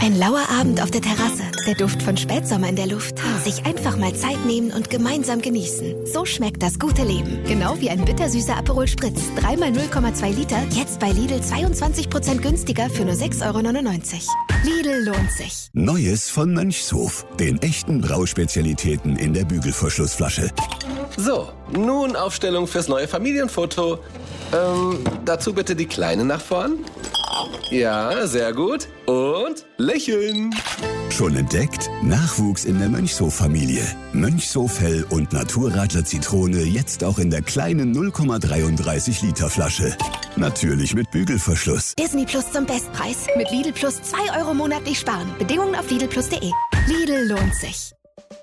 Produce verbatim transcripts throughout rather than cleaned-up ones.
Ein lauer Abend auf der Terrasse, der Duft von Spätsommer in der Luft. Sich einfach mal Zeit nehmen und gemeinsam genießen. So schmeckt das gute Leben. Genau wie ein bittersüßer Aperol Spritz. Dreimal null Komma zwei Liter, jetzt bei Lidl zweiundzwanzig Prozent günstiger für nur sechs Euro neunundneunzig. Lidl lohnt sich. Neues von Mönchshof. Den echten Brauspezialitäten in der Bügelverschlussflasche. So, nun Aufstellung fürs neue Familienfoto. Ähm, dazu bitte die Kleine nach vorn. Ja, sehr gut. Und lächeln. Schon entdeckt? Nachwuchs in der Mönchshof-Familie. Mönchshof Hell und Naturradler Zitrone jetzt auch in der kleinen null Komma dreiunddreißig Liter Flasche. Natürlich mit Bügelverschluss. Disney Plus zum Bestpreis. Mit Lidl Plus zwei Euro monatlich sparen. Bedingungen auf lidl plus punkt de. Lidl lohnt sich.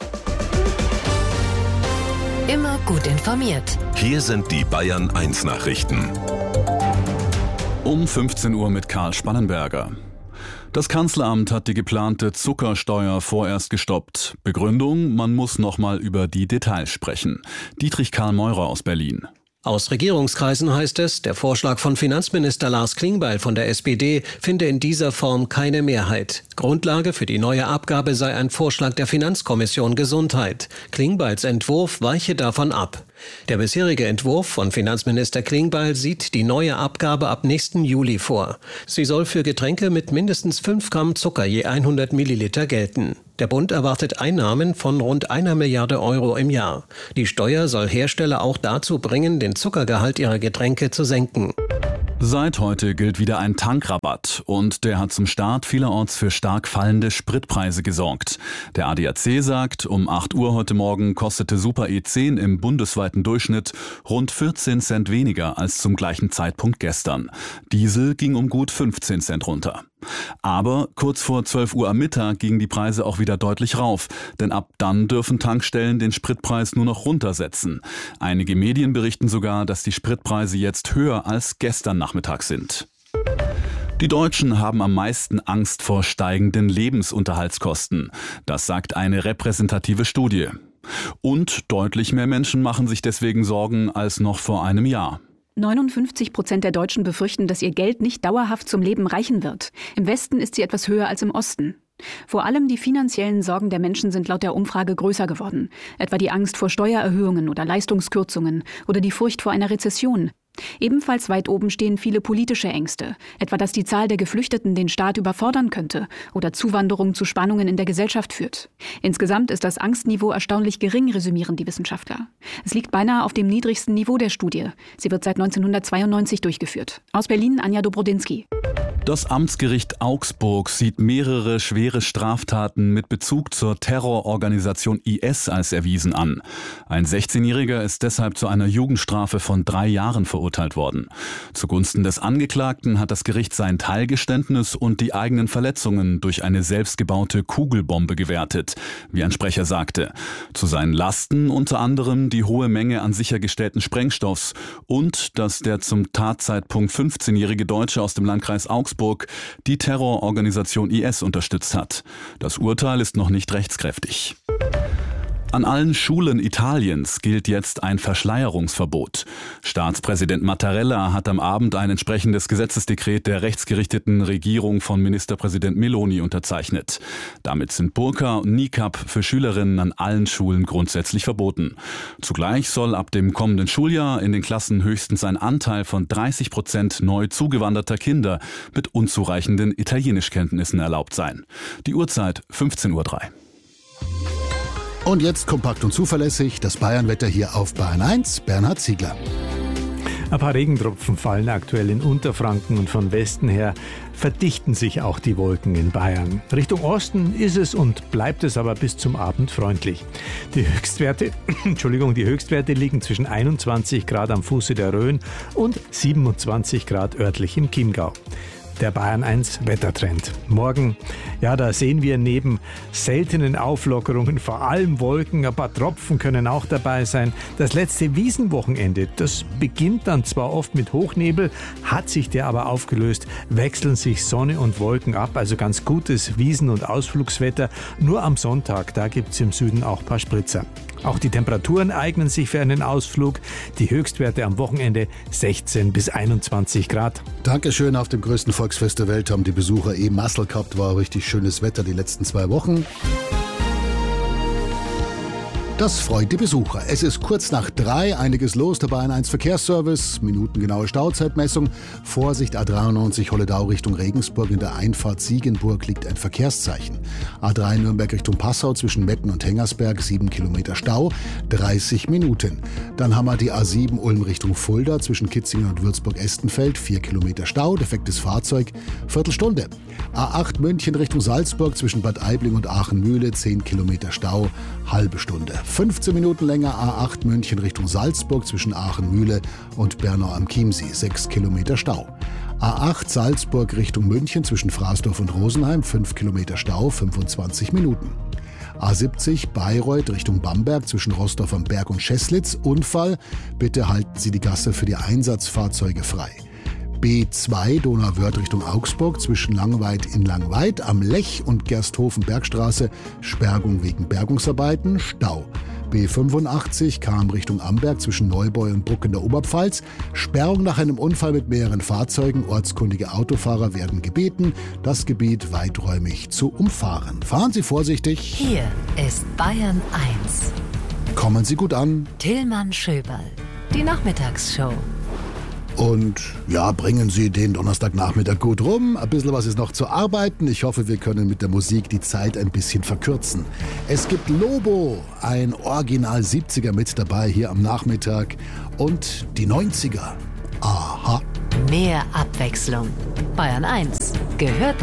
Immer gut informiert. Hier sind die Bayern eins Nachrichten. Um fünfzehn Uhr mit Karl Spannenberger. Das Kanzleramt hat die geplante Zuckersteuer vorerst gestoppt. Begründung, man muss nochmal über die Details sprechen. Dietrich Karl Meurer aus Berlin. Aus Regierungskreisen heißt es, der Vorschlag von Finanzminister Lars Klingbeil von der S P D finde in dieser Form keine Mehrheit. Grundlage für die neue Abgabe sei ein Vorschlag der Finanzkommission Gesundheit. Klingbeils Entwurf weiche davon ab. Der bisherige Entwurf von Finanzminister Klingbeil sieht die neue Abgabe ab nächsten Juli vor. Sie soll für Getränke mit mindestens fünf Gramm Zucker je hundert Milliliter gelten. Der Bund erwartet Einnahmen von rund einer Milliarde Euro im Jahr. Die Steuer soll Hersteller auch dazu bringen, den Zuckergehalt ihrer Getränke zu senken. Seit heute gilt wieder ein Tankrabatt und der hat zum Start vielerorts für stark fallende Spritpreise gesorgt. Der A D A C sagt, um acht Uhr heute Morgen kostete Super E zehn im bundesweiten Durchschnitt rund vierzehn Cent weniger als zum gleichen Zeitpunkt gestern. Diesel ging um gut fünfzehn Cent runter. Aber kurz vor zwölf Uhr am Mittag gingen die Preise auch wieder deutlich rauf, denn ab dann dürfen Tankstellen den Spritpreis nur noch runtersetzen. Einige Medien berichten sogar, dass die Spritpreise jetzt höher als gestern Nachmittag sind. Die Deutschen haben am meisten Angst vor steigenden Lebensunterhaltskosten. Das sagt eine repräsentative Studie. Und deutlich mehr Menschen machen sich deswegen Sorgen als noch vor einem Jahr. neunundfünfzig Prozent der Deutschen befürchten, dass ihr Geld nicht dauerhaft zum Leben reichen wird. Im Westen ist sie etwas höher als im Osten. Vor allem die finanziellen Sorgen der Menschen sind laut der Umfrage größer geworden. Etwa die Angst vor Steuererhöhungen oder Leistungskürzungen oder die Furcht vor einer Rezession. Ebenfalls weit oben stehen viele politische Ängste, etwa dass die Zahl der Geflüchteten den Staat überfordern könnte oder Zuwanderung zu Spannungen in der Gesellschaft führt. Insgesamt ist das Angstniveau erstaunlich gering, resümieren die Wissenschaftler. Es liegt beinahe auf dem niedrigsten Niveau der Studie. Sie wird seit neunzehnhundertzweiundneunzig durchgeführt. Aus Berlin Anja Dobrodinsky. Das Amtsgericht Augsburg sieht mehrere schwere Straftaten mit Bezug zur Terrororganisation I S als erwiesen an. Ein sechzehnjähriger ist deshalb zu einer Jugendstrafe von drei Jahren verurteilt worden. Zugunsten des Angeklagten hat das Gericht sein Teilgeständnis und die eigenen Verletzungen durch eine selbstgebaute Kugelbombe gewertet, wie ein Sprecher sagte. Zu seinen Lasten unter anderem die hohe Menge an sichergestellten Sprengstoffs und dass der zum Tatzeitpunkt fünfzehnjährige Deutsche aus dem Landkreis Augsburg die Terrororganisation I S unterstützt hat. Das Urteil ist noch nicht rechtskräftig. An allen Schulen Italiens gilt jetzt ein Verschleierungsverbot. Staatspräsident Mattarella hat am Abend ein entsprechendes Gesetzesdekret der rechtsgerichteten Regierung von Ministerpräsident Meloni unterzeichnet. Damit sind Burka und Niqab für Schülerinnen an allen Schulen grundsätzlich verboten. Zugleich soll ab dem kommenden Schuljahr in den Klassen höchstens ein Anteil von dreißig Prozent neu zugewanderter Kinder mit unzureichenden Italienischkenntnissen erlaubt sein. Die Uhrzeit fünfzehn Uhr drei. Und jetzt kompakt und zuverlässig das Bayernwetter hier auf Bayern eins. Bernhard Ziegler. Ein paar Regentropfen fallen aktuell in Unterfranken und von Westen her verdichten sich auch die Wolken in Bayern. Richtung Osten ist es und bleibt es aber bis zum Abend freundlich. Die Höchstwerte, Entschuldigung, die Höchstwerte liegen zwischen einundzwanzig Grad am Fuße der Rhön und siebenundzwanzig Grad örtlich im Chiemgau. Der Bayern eins Wettertrend. Morgen, ja, da sehen wir neben seltenen Auflockerungen vor allem Wolken, ein paar Tropfen können auch dabei sein. Das letzte Wiesenwochenende, das beginnt dann zwar oft mit Hochnebel, hat sich der aber aufgelöst, wechseln sich Sonne und Wolken ab, also ganz gutes Wiesen- und Ausflugswetter. Nur am Sonntag, da gibt's im Süden auch ein paar Spritzer. Auch die Temperaturen eignen sich für einen Ausflug. Die Höchstwerte am Wochenende sechzehn bis einundzwanzig Grad. Dankeschön. Auf dem größten Volksfest der Welt haben die Besucher eh Massel gehabt. War richtig schönes Wetter die letzten zwei Wochen. Das freut die Besucher. Es ist kurz nach drei, einiges los, der Bayern eins Verkehrsservice, minutengenaue Stauzeitmessung. Vorsicht, A dreiundneunzig Holledau Richtung Regensburg, in der Einfahrt Siegenburg liegt ein Verkehrszeichen. A drei Nürnberg Richtung Passau zwischen Metten und Hengersberg, sieben Kilometer Stau, dreißig Minuten. Dann haben wir die A sieben Ulm Richtung Fulda zwischen Kitzingen und Würzburg-Estenfeld, vier Kilometer Stau, defektes Fahrzeug, Viertelstunde. A acht München Richtung Salzburg zwischen Bad Aibling und Aachen-Mühle, zehn Kilometer Stau, halbe Stunde. fünfzehn Minuten länger A acht München Richtung Salzburg zwischen Aachen-Mühle und Bernau am Chiemsee, sechs Kilometer Stau. A acht Salzburg Richtung München zwischen Fraßdorf und Rosenheim, fünf Kilometer Stau, fünfundzwanzig Minuten. A siebzig Bayreuth Richtung Bamberg zwischen Rostoff am Berg und Scheßlitz, Unfall, bitte halten Sie die Gasse für die Einsatzfahrzeuge frei. B zwei Donauwörth Richtung Augsburg zwischen Langweid in Langweid am Lech und Gersthofen-Bergstraße, Sperrung wegen Bergungsarbeiten, Stau. B fünfundachtzig Cham Richtung Amberg zwischen Neubeu und Bruck in der Oberpfalz, Sperrung nach einem Unfall mit mehreren Fahrzeugen, ortskundige Autofahrer werden gebeten, das Gebiet weiträumig zu umfahren. Fahren Sie vorsichtig. Hier ist Bayern eins. Kommen Sie gut an. Tillmann Schöberl, die Nachmittagsshow. Und ja, bringen Sie den Donnerstagnachmittag gut rum. Ein bisschen was ist noch zu arbeiten. Ich hoffe, wir können mit der Musik die Zeit ein bisschen verkürzen. Es gibt Lobo, ein Original siebziger mit dabei hier am Nachmittag. Und die neunziger. Aha. Mehr Abwechslung. Bayern eins gehört